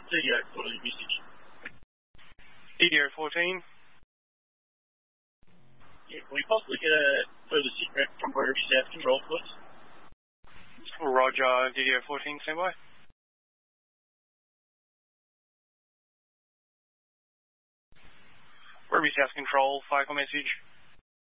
DDO14 message. DDO14. Yeah, can we possibly get a further sit-rep from Werribee South Control, please? Roger, DDO14, stand by. Werribee South Control, fire call message.